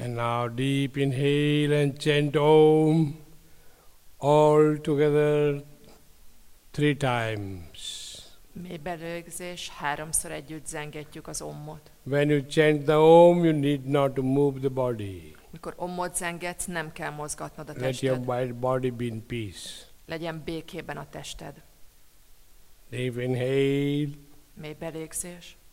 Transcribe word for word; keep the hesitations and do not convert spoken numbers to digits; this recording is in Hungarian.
And now deep inhale and chant Om all together three times. Mély belégzés, háromszor együtt zengetjük az Ommot. When you chant the Om, you need not to move the body. Mikor Ommot zengetsz, nem kell mozgatnod a Let your tested. body be in peace. Legyen békében a tested. Deep inhale. Mély belégzés.